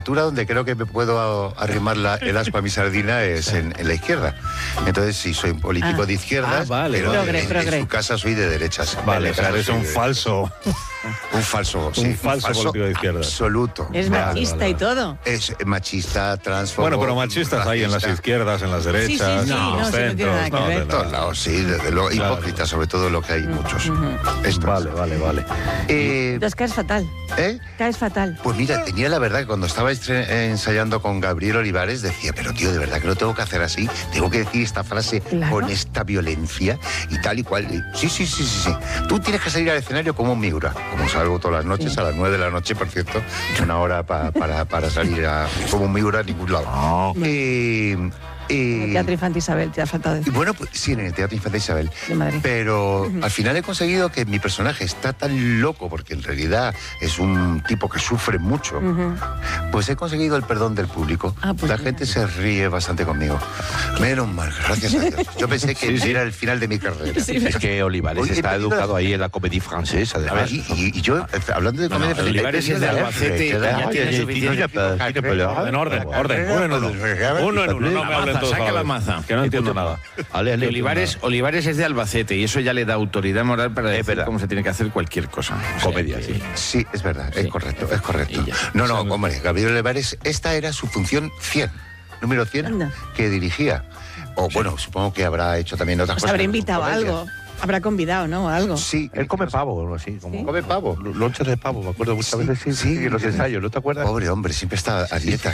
donde creo que me puedo arrimar el aspa a mi sardina es en la izquierda. Entonces, sí, soy un político de izquierdas, pero en su casa soy de derechas. Vale, o sea, eres un falso. Un falso político de izquierdas. Absoluto. Es machista y todo. Es machista, transfobo. Bueno, pero machistas hay en las izquierdas, en las derechas, en los centros. En todos lados, sí, desde luego. Claro. Hipócritas, sobre todo, lo que hay muchos. Vale. Entonces caes fatal. Caes fatal. Pues mira, tenía la verdad que cuando estaba ensayando con Gabriel Olivares decía, pero tío, de verdad que lo tengo que hacer así, tengo que decir esta frase con esta violencia y tal y cual. Sí. Tú tienes que salir al escenario como un Miura, como salgo todas las noches, a las 9 de la noche, por cierto, una hora para salir como un Miura a ningún lado. En el Teatro Infante Isabel, te ha faltado decir. Bueno, pues sí, en el Teatro Infante Isabel. De Madrid. Pero al final he conseguido que mi personaje está tan loco, porque en realidad es un tipo que sufre mucho, pues he conseguido el perdón del público. Pues la gente se ríe bastante conmigo. Menos mal, gracias a Dios. Yo pensé que era el final de mi carrera. Es que Olivares está educado ahí en la Comédie Française, además. Y yo, hablando de comedia francesa... Olivares es de Albacete, ya tiene suficiente... En orden. Uno en uno. No me hablen todos. Saca la maza. Que no entiendo nada. Olivares es de Albacete y eso ya le da autoridad moral para decir cómo se tiene que hacer cualquier cosa. Comedia, sí. Sí, es verdad, es correcto. No, hombre, Gabriel Olivares, esta era su función 100, número 100, que dirigía. O bueno, supongo que habrá hecho también otras cosas. Habrá invitado algo. Habrá convidado, ¿no? Algo. Sí. Él come pavo o algo así. ¿Come pavo? Lonchas de pavo, me acuerdo muchas veces. Sí, en los ensayos, ¿no te acuerdas? Pobre hombre, siempre está a dieta.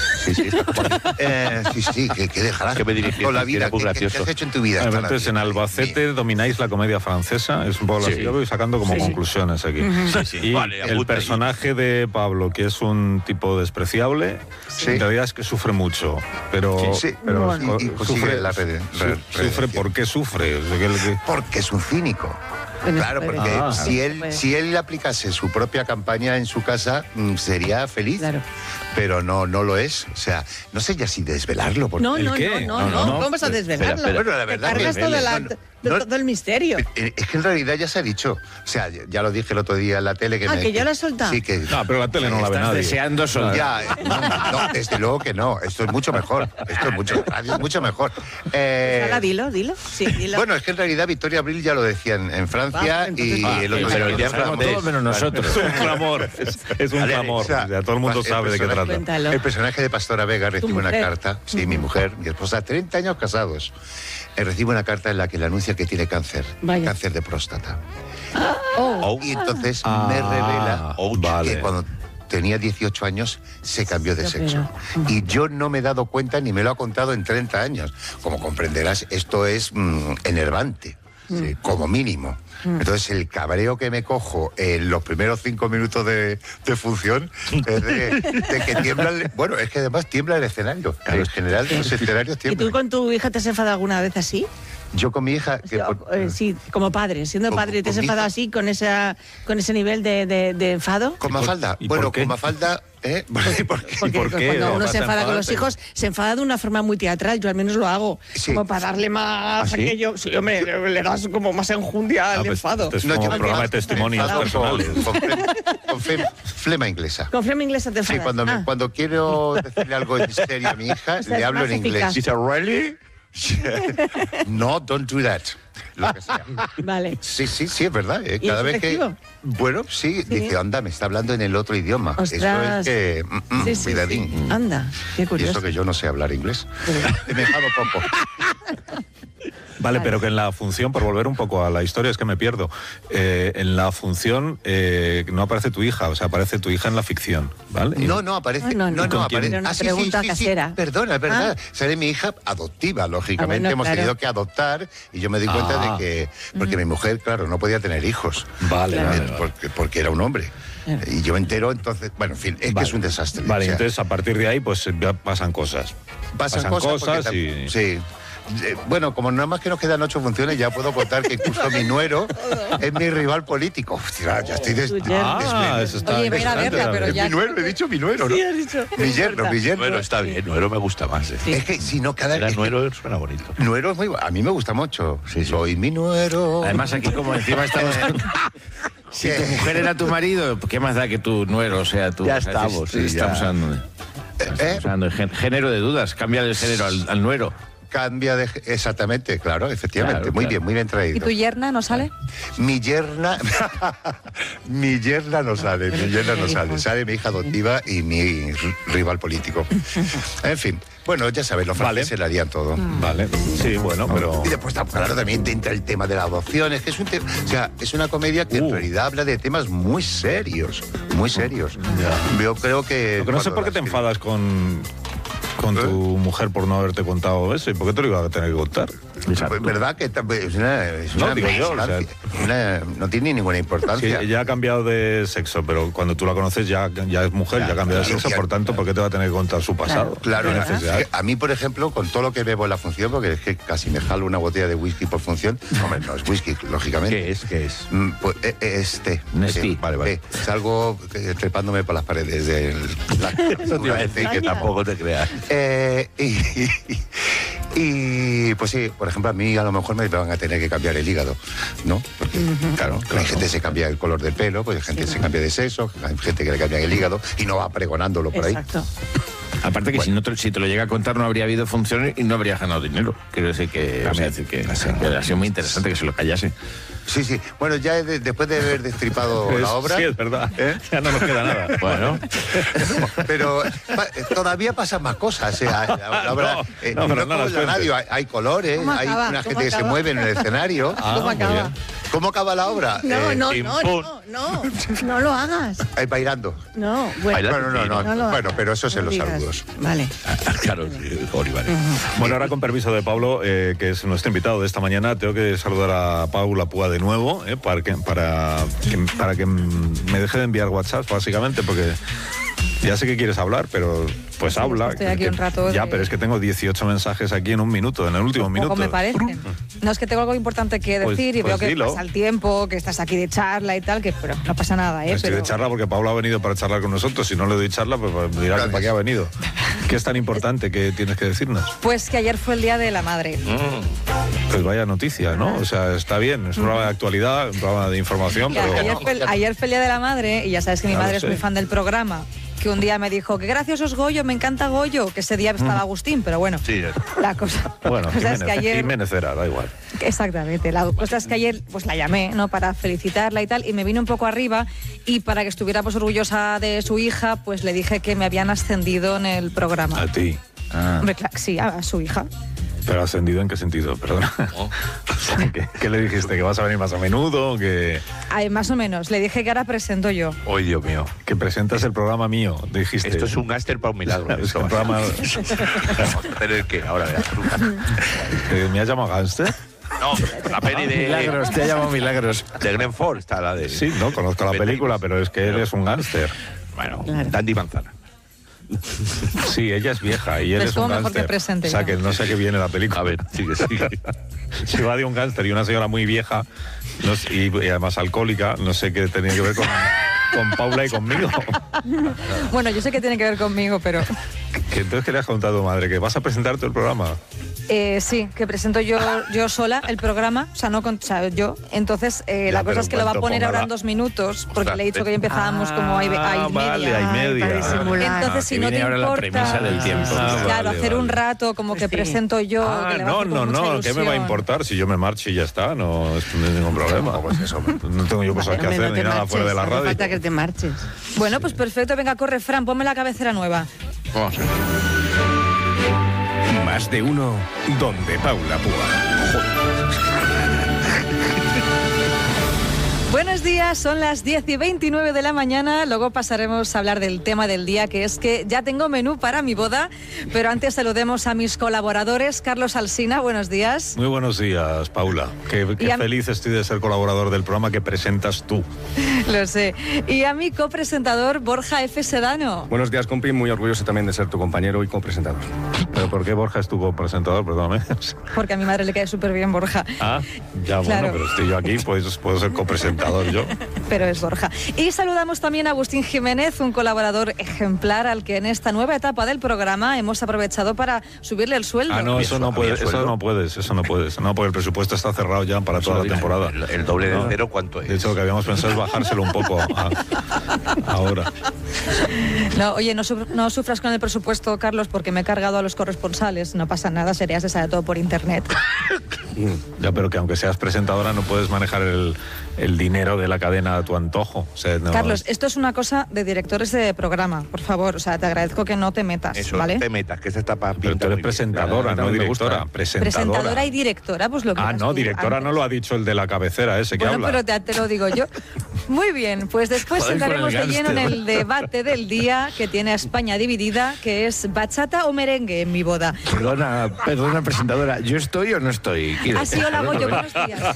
Sí, que dejarás. Que me dirigiste, la vida, muy gracioso. ¿Qué has hecho en tu vida? Entonces, en Albacete domináis la comedia francesa, es un poco lo que yo voy sacando como conclusiones aquí. Y el personaje de Pablo, que es un tipo despreciable, en realidad es que sufre mucho, pero sufre. ¿Por qué sufre? Porque es un cínico. Claro, porque si él aplicase su propia campaña en su casa, sería feliz. Claro. Pero no lo es. O sea, no sé ya si desvelarlo. No. ¿Cómo vas a desvelarlo? Bueno, la verdad te cargas todo el misterio. Es que en realidad ya se ha dicho. O sea, ya lo dije el otro día en la tele. Que ya lo has soltado. Sí, que... No, pero la tele no la ve nadie. Deseando soltar. No, desde luego que no. Esto es mucho mejor. Mucho mejor. Ahora dilo. Sí, dilo. Bueno, es que en realidad Victoria Abril ya lo decía en Francia y el otro día. Pero el día todos menos nosotros. Es un clamor. Es un clamor. O sea, todo el mundo sabe de qué trata. Cuéntalo. El personaje de Pastora Vega recibe una carta. Sí, mi mujer, mi esposa, 30 años casados. Recibe una carta en la que le anuncia que tiene cáncer. Cáncer de próstata. Y entonces me revela que cuando tenía 18 años se cambió de sexo. Y yo no me he dado cuenta ni me lo ha contado en 30 años. Como comprenderás, esto es enervante, como mínimo. Entonces el cabreo que me cojo en los primeros 5 minutos de función es de que tiembla. Bueno, es que además tiembla el escenario. En general de los escenarios tiembla. ¿Y tú con tu hija te has enfadado alguna vez así? Yo con mi hija... sí, como padre, siendo padre, ¿te has enfadado así con ese nivel de enfado? ¿Con Mafalda? Bueno, con Mafalda... ¿Por qué? Cuando uno se enfada con los hijos, se enfada de una forma muy teatral, yo al menos lo hago, como para darle más aquello. Sí, hombre, le das como más enjundia al enfado. Es como un programa de testimonios personales. Con flema inglesa. ¿Con flema inglesa te enfadas? Sí, cuando quiero decirle algo en serio a mi hija, le hablo en inglés. ¿Dice really? No, don't do that. Lo que sea. Vale. Sí, es verdad. Cada vez que... Bueno, sí, dice, anda, me está hablando en el otro idioma. Ostras. Eso es que... cuidadín. Anda, qué curioso. Y eso que yo no sé hablar inglés. Me he dejado poco. Vale, pero que en la función, por volver un poco a la historia, es que me pierdo. En la función no aparece tu hija, o sea, aparece tu hija en la ficción, ¿vale? No aparece. No, aparece. Era una pregunta casera. Perdona, es verdad. Seré mi hija adoptiva, lógicamente. Hemos tenido que adoptar y yo me di cuenta de que... Porque mi mujer, claro, no podía tener hijos. Vale. Porque era un hombre. Y yo me entero, entonces... Bueno, en fin, es que es un desastre. Vale, o sea, entonces a partir de ahí, pues ya pasan cosas. Pasan cosas y... Sí. Bueno, como nada más que nos quedan 8 funciones, ya puedo contar que incluso mi nuero es mi rival político. Hostia, ya estoy eso está. Oye, ven a verla, pero ya... Mi nuero, he dicho mi nuero, ¿no? Sí, has dicho. Mi yerno. Nuero está bien, nuero me gusta más. Sí. Es que si no, nuero suena bonito. Nuero es muy... A mí me gusta mucho. Sí. Soy mi nuero. Además, aquí como encima estamos... Si tu mujer era tu marido, ¿qué más da que tu nuero sea tú? Ya estamos, estamos hablando de... Usando género de dudas, cambia el género al nuero. Cambia de... Exactamente, claro, efectivamente. Claro, muy bien traído. ¿Y tu yerna no sale? Mi yerna... mi yerna no sale. Sale mi hija adoptiva y mi rival político. En fin. Bueno, ya sabes, los franceses se le harían todo. Vale, sí, bueno, pero... Y después, claro, también entra el tema de la adopción. Es que es un tema... O sea, es una comedia que en realidad habla de temas muy serios. Muy serios. Yo creo que... Lo que no sé por qué te enfadas con tu mujer por no haberte contado eso. ¿Y por qué te lo iba a tener que contar? Pues, ¿verdad? Que es una digo yo, o sea, no tiene ninguna importancia. Sí, ya ha cambiado de sexo, pero cuando tú la conoces ya es mujer, ya ha cambiado de sexo, por tanto, ¿por qué te va a tener que contar su pasado? Claro, a mí, por ejemplo, con todo lo que bebo en la función, porque es que casi me jalo una botella de whisky por función, hombre, no es whisky, lógicamente. ¿Qué es? Pues Vale. Salgo trepándome por las paredes de Eso te iba a decir, que tampoco te creas. Y pues sí, por ejemplo, a mí a lo mejor me van a tener que cambiar el hígado, ¿no? Porque, claro, hay gente se cambia el color del pelo, pues hay gente se cambia de sexo, hay gente que le cambia el hígado y no va pregonándolo por ahí. Exacto. Aparte que si te lo llega a contar no habría habido funciones y no habría ganado dinero. Quiero decir que ha sido muy interesante que se lo callase. Sí. Bueno, ya después de haber destripado la obra... Sí, es verdad. Ya no nos queda nada. Bueno. Pero todavía pasan más cosas. La obra, no como en la radio, hay colores, hay una gente que se mueve en el escenario. ¿Cómo acaba? ¿Cómo acaba la obra? No lo hagas. Bailando. No, bueno. Bueno, pero eso es en los saludos. Vale. Claro, vale. Bueno, ahora con permiso de Pablo, que es nuestro invitado de esta mañana, tengo que saludar a Paula Púa de nuevo, para que me deje de enviar WhatsApp, básicamente, porque ya sé que quieres hablar, pero pues sí, habla. Estoy aquí un rato. Ya, pero es que tengo 18 mensajes aquí en un minuto, en el último minuto. Me parece. No, es que tengo algo importante que decir y veo que pasa el tiempo, que estás aquí de charla y tal, pero no pasa nada, Estoy de charla porque Pablo ha venido para charlar con nosotros. Si no le doy charla, pues dirá que para qué ha venido. ¿Qué es tan importante que tienes que decirnos? Pues que ayer fue el Día de la Madre. Pues vaya noticia, ¿no? O sea, está bien, es un programa de actualidad, un programa de información, pero... Ayer fue el Día de la Madre y ya sabes que mi madre es muy fan del programa. Que un día me dijo, qué gracioso es Goyo, me encanta Goyo, que ese día estaba Agustín, pero bueno, sí, la cosa... Bueno, es que ayer... Jiménez era, da igual. Exactamente, la cosa es que ayer pues la llamé, ¿no?, para felicitarla y tal, y me vine un poco arriba, y para que estuviera pues orgullosa de su hija, pues le dije que me habían ascendido en el programa. ¿A ti? Sí, a su hija. ¿Pero ascendido en qué sentido? Perdona. Oh. ¿Qué le dijiste? ¿Que vas a venir más a menudo? ¿Que... más o menos. Le dije que ahora presento yo. ¡Ay, Dios mío! Que presentas el programa mío, dijiste. Esto es un gángster para un milagro. Es un programa... ¿Pero qué? Ahora ¿Me has llamado gángster? No, la peli de... Milagros, te ha llamado Milagros. De Grenfell está la de... Sí, no, conozco la película, pero es que él es un gángster. Bueno, claro. Dandy Manzana. Sí, ella es vieja y él es un gángster. O sea, que no sé qué viene la película. A ver, sigue. Si va de un gángster y una señora muy vieja y además alcohólica, no sé qué tenía que ver con Paula y conmigo. Bueno, yo sé que tiene que ver conmigo, pero... Entonces, ¿qué le has contado a tu madre? ¿Que vas a presentarte el programa? Sí, que presento yo sola el programa, yo. Entonces, la cosa es que lo va a poner ahora en 2 minutos, porque le he dicho que hoy empezábamos como hay media. Vale, hay media. Entonces, si no te importa... la premisa del tiempo. Claro, hacer un rato como que presento yo. No, ¿qué me va a importar? Si yo me marcho y ya está, no es ningún problema. No, pues eso, no tengo yo cosas que hacer ni nada fuera de la radio. No falta que te marches. Bueno, pues perfecto, venga, corre, Fran, ponme la cabecera nueva. Vamos a ver. Más de uno, donde Paula Púa. Buenos días, son las 10:29 de la mañana, luego pasaremos a hablar del tema del día, que es que ya tengo menú para mi boda, pero antes saludemos a mis colaboradores. Carlos Alsina, buenos días. Muy buenos días, Paula. Qué feliz estoy de ser colaborador del programa que presentas tú. Lo sé. Y a mi copresentador, Borja F. Sedano. Buenos días, compi, muy orgulloso también de ser tu compañero y copresentador. ¿Pero por qué Borja es tu copresentador? Perdóname. Porque a mi madre le cae súper bien Borja. Ya, claro. Bueno, pero estoy yo aquí, pues puedo ser copresentador yo. yo. Pero es Borja. Y saludamos también a Agustín Jiménez, un colaborador ejemplar al que en esta nueva etapa del programa hemos aprovechado para subirle el sueldo. Ah, no, eso no puedes. No, porque el presupuesto está cerrado ya para toda la temporada. El doble de cero, ¿cuánto es? De hecho, lo que habíamos pensado es bajárselo un poco ahora. No, oye, no sufras con el presupuesto, Carlos, porque me he cargado a los corresponsales. No pasa nada, Serias se sabe todo por internet. Ya, pero que aunque seas presentadora no puedes manejar el dinero de la cadena a tu antojo. O sea, no... Carlos, esto es una cosa de directores de programa, por favor. O sea, te agradezco que no te metas, eso, ¿vale? No te metas, que se está para pintar. Pero tú eres presentadora, no directora. Presentadora y directora, pues lo que no, directora antes. No lo ha dicho el de la cabecera ese que habla. Pero te lo digo yo. Muy bien, pues después entraremos de lleno en el debate del día que tiene a España dividida, que es bachata o merengue en mi boda. Perdona, presentadora, ¿yo estoy o no estoy? Así hola, Goyo, buenos días.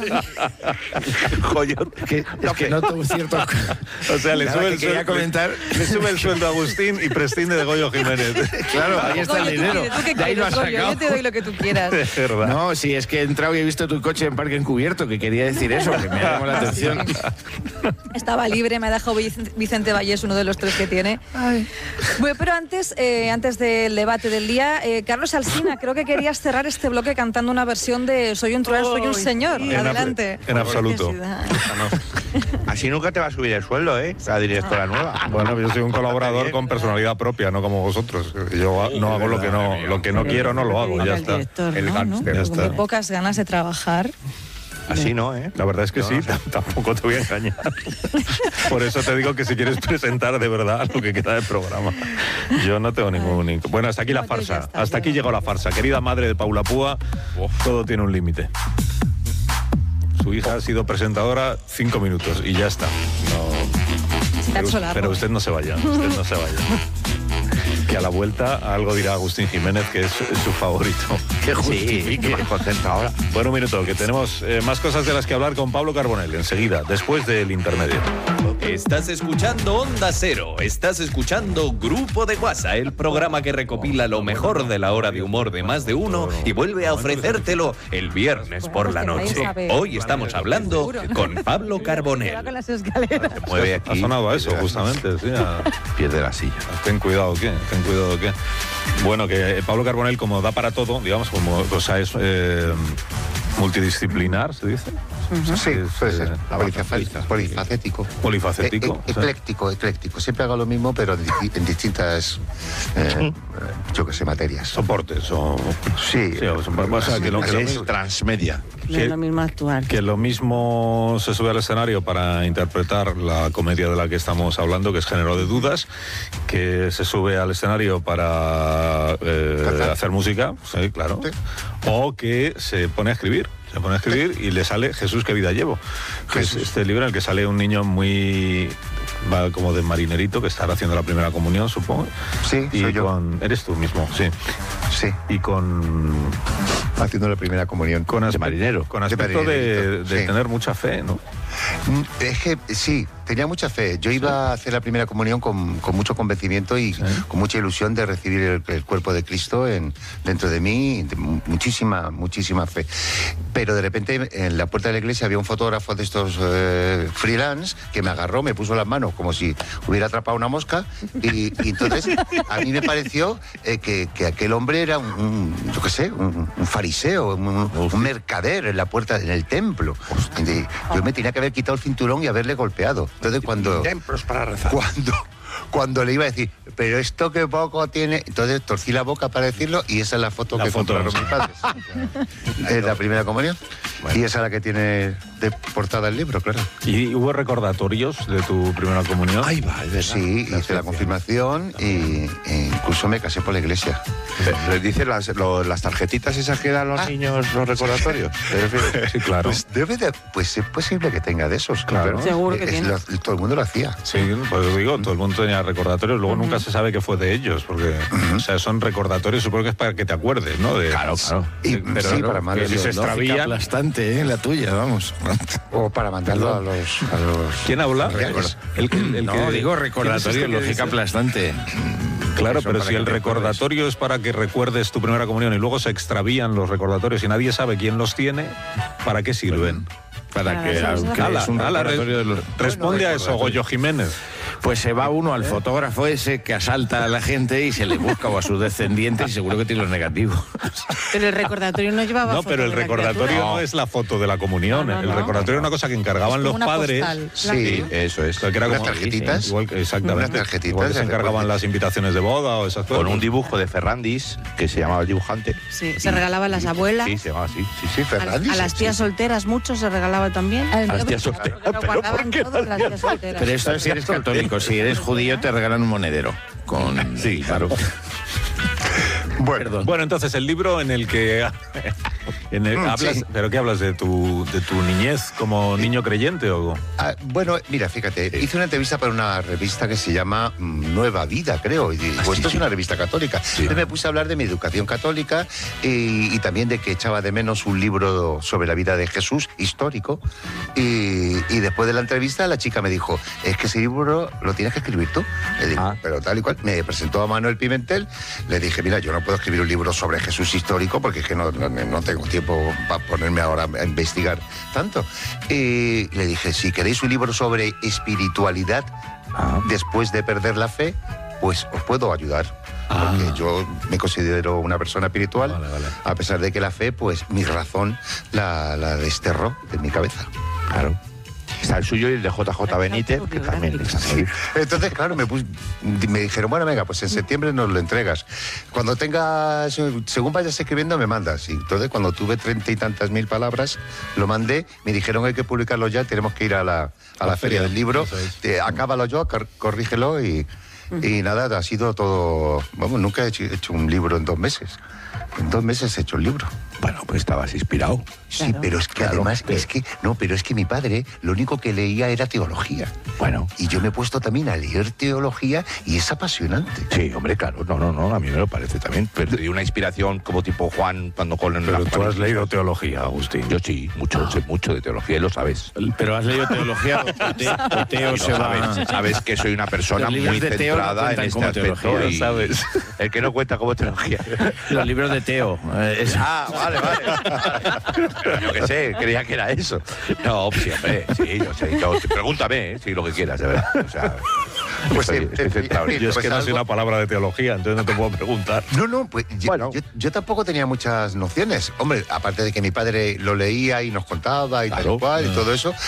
Goyo, es que noto un cierto... O sea, le sube el sueldo a Agustín y prescinde de Goyo Jiménez. Claro, ahí está Goyo, el dinero. ¿Tú qué quieres, Goyo? Yo te doy lo que tú quieras. No, sí, es que he entrado y he visto tu coche en parque encubierto, que quería decir eso, que me ha llamado la atención. Estaba libre, me ha dejado Vicente Vallés, uno de los 3 que tiene. Ay. Bueno, pero antes del debate del día, Carlos Alsina, creo que querías cerrar este bloque cantando una versión de Soy un truán, soy un señor. Adelante. En absoluto. Así nunca te va a subir el sueldo, la directora nueva. Bueno, yo soy un colaborador con personalidad propia, no como vosotros. Yo no hago lo que no quiero, no lo hago, ya está. El gángster. Ya está. Con pocas ganas de trabajar. Así no, ¿eh? La verdad es que sí, tampoco te voy a engañar. Por eso te digo que si quieres presentar de verdad lo que queda del programa. Yo no tengo ningún... Bueno, hasta aquí la farsa. Hasta aquí llegó la farsa. Querida madre de Paula Púa, todo tiene un límite. Su hija ha sido presentadora 5 minutos y ya está. Pero usted no se vaya, Que a la vuelta algo dirá Agustín Jiménez, que es su favorito. Que justifique. Sí, contenta ahora. Bueno, un minuto, que tenemos más cosas de las que hablar con Pablo Carbonell enseguida, después del intermedio. Estás escuchando Onda Cero, estás escuchando Grupo de WhatsApp, el programa que recopila lo mejor de la hora de humor de más de uno y vuelve a ofrecértelo el viernes por la noche. Hoy estamos hablando con Pablo Carbonell. Ha sonado a eso, justamente, sí. Pierde la silla. Ten cuidado, ¿qué? Bueno, que Pablo Carbonell, como da para todo, digamos, es multidisciplinar, ¿se dice? Sí, puede ser. Polifacético. Polifacético. Ecléctico. Siempre hago lo mismo, pero en distintas, yo qué sé, materias. Soportes o... Sí. Es transmedia. Lo mismo actual. Que lo mismo se sube al escenario para interpretar la comedia de la que estamos hablando, que es Género de Dudas, que se sube al escenario para hacer música, sí, claro, sí. O que se pone a escribir. Y le sale Jesús, qué vida llevo. Que es este libro en el que sale un niño muy... va como de marinerito, que estará haciendo la primera comunión, supongo. Sí, y soy yo. Eres tú mismo, sí. Sí. Y haciendo la primera comunión de marinero. Con aspecto de tener mucha fe, ¿no? Es que sí, tenía mucha fe. Yo iba a hacer la primera comunión con mucho convencimiento y con mucha ilusión de recibir el cuerpo de Cristo dentro de mí, muchísima fe. Pero de repente en la puerta de la iglesia había un fotógrafo de estos freelance que me agarró, me puso las manos como si hubiera atrapado una mosca y entonces a mí me pareció que aquel hombre era un fariseo, un mercader en la puerta, en el templo. Yo me tenía que haber quitado el cinturón y haberle golpeado. Entonces cuando... Templos para rezar. Cuando le iba a decir, pero esto que poco tiene... Entonces torcí la boca para decirlo y esa es la foto que compraron mis padres. Es la primera comunión. Bueno. Y esa es la que tiene de portada el libro, claro. ¿Y hubo recordatorios de tu primera comunión? Ahí va, es verdad. Sí, hice la confirmación e incluso me casé por la iglesia. ¿Les dicen las tarjetitas esas que dan los niños, los recordatorios? Sí, claro. Pues es posible que tenga de esos, claro. Seguro que tiene. Todo el mundo lo hacía. Sí, pues digo, todo el mundo tenía recordatorios, luego nunca se sabe qué fue de ellos, porque o sea, son recordatorios, supongo que es para que te acuerdes, ¿no? Claro. Pero sí, para mandarlo. Si se extravía aplastante, la tuya, vamos. O para mandarlo a los... ¿Quién habla? Digo recordatorio, lógica aplastante. Claro, pero si el recordatorio es para que recuerdes tu primera comunión y luego se extravían los recordatorios y nadie sabe quién los tiene, ¿para qué sirven? para que es un recordatorio de los... Responde a eso, Goyo Jiménez. Pues se va uno al fotógrafo ese que asalta a la gente y se le busca o a sus descendientes y seguro que tiene los negativos. Pero el recordatorio no llevaba foto. No, pero el recordatorio no es la foto de la comunión. El recordatorio era una cosa que encargaban los padres. Postal. Sí, eso es. Que era como tarjetitas. Igual, exactamente. Tarjetitas. Igual que se encargaban las invitaciones de boda o esas cosas. Con un dibujo de Ferrandis, que se llamaba el dibujante. Sí, se regalaban las abuelas. Sí, se llamaba así. Sí, Ferrandis. A las tías solteras muchos se regalaba también. A las tías solteras. Pero esto es si eres católico. Si eres judío te regalan un monedero. Sí, claro. Bueno, entonces el libro en el que hablas, sí. ¿Pero qué hablas de tu niñez como niño creyente o? Bueno, mira, fíjate, hice una entrevista para una revista que se llama Nueva Vida, creo, y digo, esto es una revista católica. Sí. Entonces me puse a hablar de mi educación católica y también de que echaba de menos un libro sobre la vida de Jesús, histórico, y después de la entrevista la chica me dijo, es que ese libro lo tienes que escribir tú. Le digo, pero tal y cual, me presentó a Manuel Pimentel, le dije, mira, yo no puedo escribir un libro sobre Jesús histórico porque es que no tengo tiempo para ponerme ahora a investigar tanto. Y le dije, si queréis un libro sobre espiritualidad después de perder la fe, pues os puedo ayudar. Porque yo me considero una persona espiritual, a pesar de que la fe, pues mi razón la desterró de mi cabeza. Claro. Está el suyo y el de JJ Benítez, que también es así. Entonces, claro, me dijeron, bueno, venga, pues en septiembre nos lo entregas. Cuando tengas, según vayas escribiendo, me mandas. Y entonces, cuando tuve 30 y tantas mil palabras, lo mandé, me dijeron, hay que publicarlo ya, tenemos que ir a la feria del libro. Acábalo yo, corrígelo y nada, ha sido todo... Vamos, nunca he hecho un libro en 2 meses. En 2 meses he hecho el libro. Bueno, pues estabas inspirado. Sí, claro. Pero es que además, pero es que mi padre lo único que leía era teología. Bueno. Y yo me he puesto también a leer teología y es apasionante. Sí, hombre, claro. No, a mí me lo parece también. Pero te dio una inspiración como tipo Juan cuando Colin... Pero tú has leído teología, Agustín. Yo sí, sé mucho de teología y lo sabes. Pero has leído teología o Teo se va... Sabes que soy una persona muy centrada en este aspecto y ¿sabes? El que no cuenta como teología. Los libros de Teo. Vale. Yo qué sé, creía que era eso. No, sí, hombre, sí, yo sé. Pregúntame, si lo que quieras, de verdad. O sea, pues yo es que no sé una palabra de teología, entonces no te puedo preguntar. No, pues yo tampoco tenía muchas nociones. Hombre, aparte de que mi padre lo leía y nos contaba y tal cual y todo eso,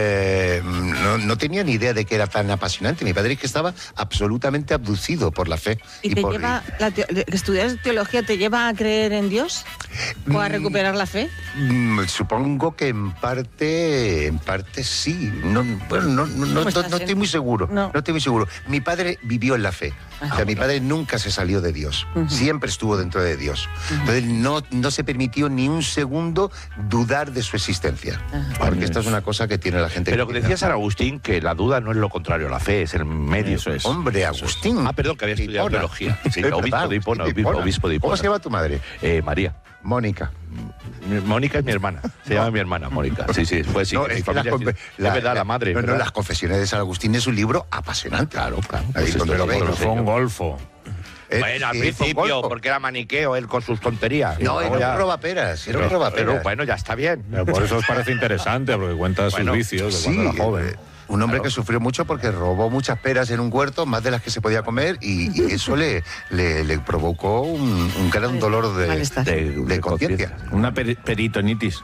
no tenía ni idea de que era tan apasionante. Mi padre es que estaba absolutamente abducido por la fe. ¿Y te lleva, estudiar teología te lleva a creer en Dios? ¿O a recuperar la fe? Supongo que en parte sí. No estoy muy seguro. No estoy muy seguro. Mi padre vivió en la fe. O sea, mi padre nunca se salió de Dios. Siempre estuvo dentro de Dios. Entonces no se permitió ni un segundo dudar de su existencia. Porque esto es una cosa que tiene la gente. Pero que decía San Agustín que la duda no es lo contrario a la fe, es el medio. Eso es. Hombre, Agustín. Perdón, que había estudiado teología. Sí, obispo de Hipona. ¿Cómo se llama tu madre? María. Mónica. Mónica es mi hermana. Se llama mi hermana, Mónica. Sí. Pues sí. Es verdad, la madre. No, las Confesiones de San Agustín es un libro apasionante. Claro. Ahí donde lo veis. Fue un golfo. Bueno, al principio, porque era maniqueo él con sus tonterías. No, era un robaperas. Pero bueno, ya está bien. Por eso os parece interesante, porque cuenta sus vicios de cuando era joven. Un hombre que sufrió mucho porque robó muchas peras en un huerto, más de las que se podía comer, y eso le provocó un gran dolor de conciencia. Una peritonitis.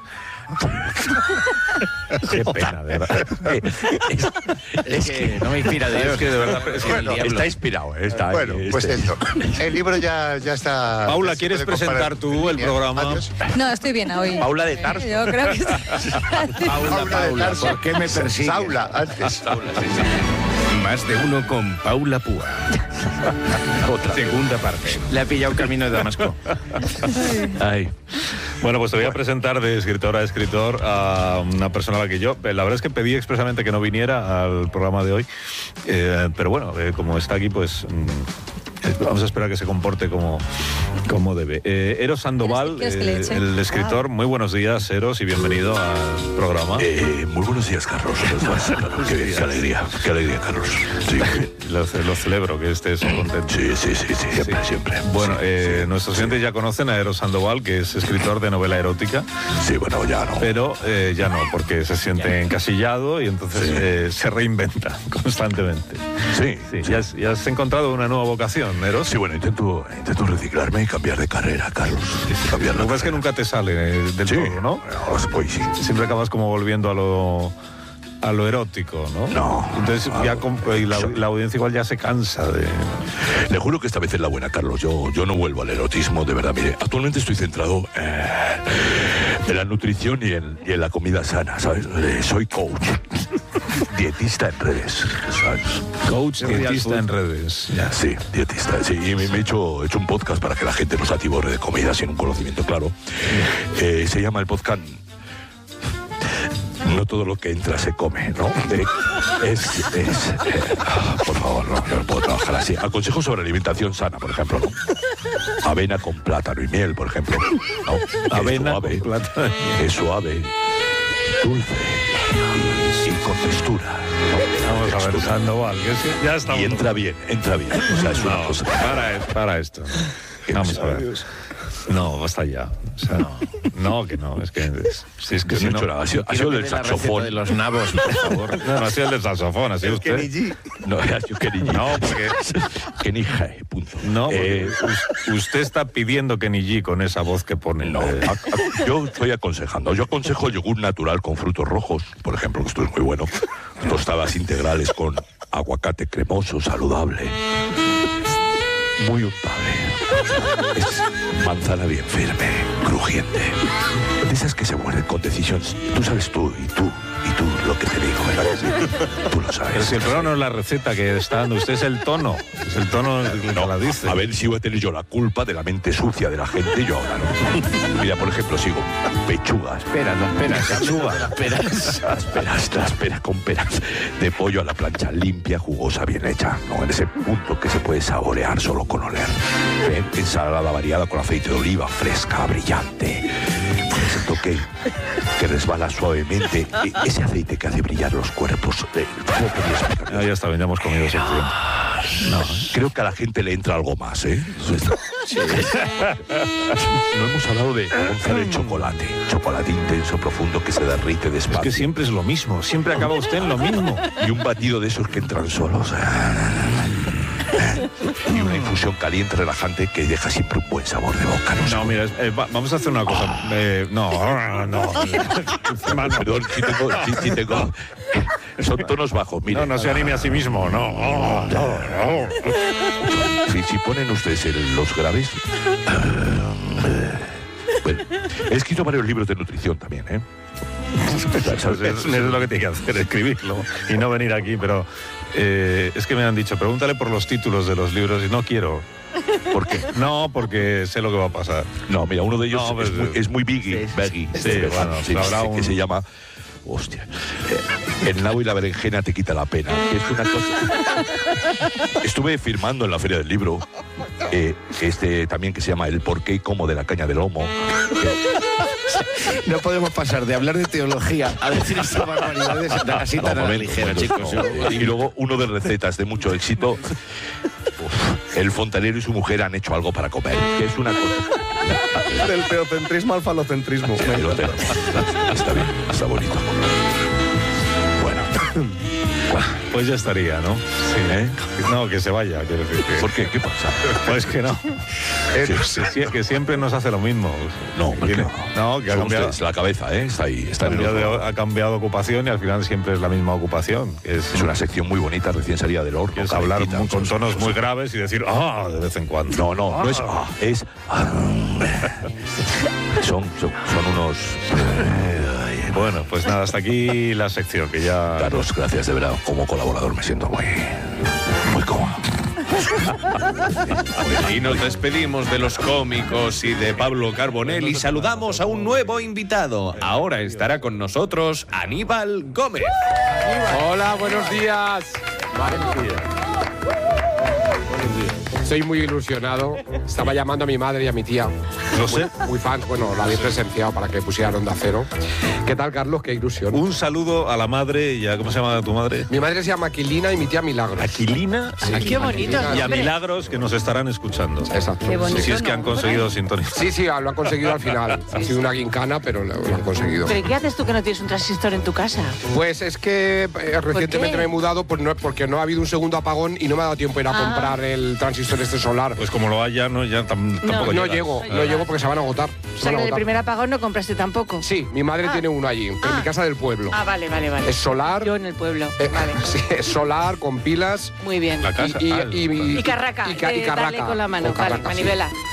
Qué pena, de verdad. Es que no me inspira Dios. Es que de verdad está inspirado. Pues esto. El libro ya está. Paula, ¿quieres presentar tú el programa? Adiós. No, estoy bien hoy. Paula de Tarso. Yo creo que Paula de Tarso. ¿Por qué me persigues? Saula, antes. Saula, sí. Más de uno con Paula Púa. Segunda parte. Le ha pillado un camino de Damasco. Ay. Bueno, pues te voy a presentar de escritor a escritor a una persona a la que yo, la verdad es que pedí expresamente que no viniera al programa de hoy, pero bueno, como está aquí, pues Vamos a esperar a que se comporte como debe. Eros Sandoval, el escritor. Muy buenos días, Eros, y bienvenido al programa. Muy buenos días, Carlos. Qué alegría, Carlos. Sí, lo celebro, que estés contento. Sí, siempre. Bueno, nuestros oyentes ya conocen a Eros Sandoval, que es escritor de novela erótica. Sí, bueno, ya no. Pero ya no, porque se siente encasillado y entonces se reinventa constantemente. Sí. ¿Ya has encontrado una nueva vocación, Eros? Sí, bueno, intento reciclarme y cambiar de carrera, Carlos. Lo que pasa es que nunca te sale del todo, ¿no? Pues sí. Siempre acabas como volviendo a lo erótico, ¿no? No. Entonces la audiencia igual ya se cansa de... Le juro que esta vez es la buena, Carlos. Yo no vuelvo al erotismo, de verdad. Mire, actualmente estoy centrado en la nutrición y en la comida sana, ¿sabes? Soy coach. Dietista en redes, ¿sabes? Coach, dietista en redes. Ya. Sí, dietista. Sí, y me he hecho un podcast para que la gente no se atiborre de comida sin un conocimiento claro. Se llama el podcast... No todo lo que entra se come, ¿no? Por favor, no, yo no puedo trabajar así. Aconsejo sobre alimentación sana, por ejemplo, ¿no? Avena con plátano y miel, por ejemplo, ¿no? Avena con plátano. Es suave, dulce y con textura. ¿No? Vamos a ver, Sandoval, que ya estamos... Y entra bien. O sea, es una cosa... Para esto. Vamos a ver. No, basta ya. O sea, no, que no. Es que si no, ha sido del saxofón. De los nabos, por favor. No ha sido el del saxofón, ha sido usted. No, yo Kenny G. No, porque... Kenny G, punto. No, porque usted está pidiendo Kenny G con esa voz que pone. No, yo estoy aconsejando. Yo aconsejo yogur natural con frutos rojos, por ejemplo, que esto es muy bueno. Tostadas integrales con aguacate cremoso, saludable. Muy untable. Es manzana bien firme, crujiente. De esas que se muerden con decisión. Tú sabes tú lo que te digo, ¿verdad? Tú lo sabes. Pero si el programa no es la receta que está dando usted, es el tono. Es el tono que la dice. A ver si voy a tener yo la culpa de la mente sucia de la gente, yo ahora no. Mira, por ejemplo, sigo pechugas. Las peras con peras de pollo a la plancha, limpia, jugosa, bien hecha, ¿no? En ese punto que se puede saborear solo con oler. Ensalada variada con aceite de oliva, fresca, brillante. Ese toque que resbala suavemente. Ese aceite que hace brillar los cuerpos. Ya está bien, ya hemos comido ese tiempo. No, creo que a la gente le entra algo más, ¿eh? Sí. No hemos hablado de González chocolate. Chocolate intenso, profundo, que se derrite despacio. Es que siempre es lo mismo. Siempre acaba usted en lo mismo. Y un batido de esos que entran solos. Y una infusión caliente, relajante, que deja siempre un buen sabor de boca. No, mira, vamos a hacer una cosa. No. Perdón, si tengo... Son tonos bajos, mira. No se anime a sí mismo, no. Si ponen ustedes los graves... Bueno, he escrito varios libros de nutrición también, ¿eh? Es lo que tiene que hacer, escribirlo y no venir aquí, pero es que me han dicho, pregúntale por los títulos de los libros y no quiero. ¿Por qué? No, porque sé lo que va a pasar. No, mira, uno de ellos es muy baggy. Que se llama... Hostia. El nabo y la berenjena te quita la pena. Es una cosa... Estuve firmando en la Feria del Libro también que se llama El porqué y cómo de la caña de lomo. No podemos pasar de hablar de teología a decir estas barbaridades así tan a la ligera, chicos. Y luego uno de recetas de mucho éxito. El fontanero y su mujer han hecho algo para comer, que es una cosa... Del teocentrismo al falocentrismo. Está bien, está bonito. Bueno. Pues ya estaría, ¿no? Sí, ¿eh? No, que se vaya, quiero decir. ¿Por qué? ¿Qué pasa? Pues que no. Que siempre nos hace lo mismo. No, que ha cambiado la cabeza, ¿eh? Está ahí. Ha cambiado de ocupación y al final siempre es la misma ocupación. Es una sección muy bonita, recién salida del horno. Es hablar con tonos muy graves y decir de vez en cuando. No es son unos... Bueno, pues nada, hasta aquí la sección que ya... Carlos, gracias de verdad. Como colaborador me siento muy cómodo. Y nos despedimos de los cómicos y de Pablo Carbonell y saludamos a un nuevo invitado. Ahora estará con nosotros Aníbal Gómez. Hola, buenos días. Buenos días. Estoy muy ilusionado. Estaba llamando a mi madre y a mi tía. Lo sé. Muy fans, bueno, la habéis presenciado para que pusieran Onda Cero. ¿Qué tal, Carlos? Qué ilusión. Un saludo a la madre y a... ¿Cómo se llama tu madre? Mi madre se llama Aquilina y mi tía Milagros. ¿Aquilina? Sí, qué bonito. Y a Milagros, que nos estarán escuchando. Exacto. Qué bonito. Si es que han conseguido sintonizar. Sí, lo han conseguido al final. Ha sido una guincana, pero lo han conseguido. ¿Pero qué haces tú que no tienes un transistor en tu casa? Pues es que recientemente me he mudado porque no ha habido un segundo apagón y no me ha dado tiempo ir a comprar el transistor solar. Pues como lo haya, tampoco No llego porque se van a agotar. O sea, que en el primer apagón no compraste tampoco. Sí, mi madre tiene uno allí, en mi casa del pueblo. Vale. Es solar. Yo en el pueblo. Vale. Sí, es solar, con pilas. Muy bien. La casa. Y carraca. Y carraca. Dale con la mano. Vale, manivela.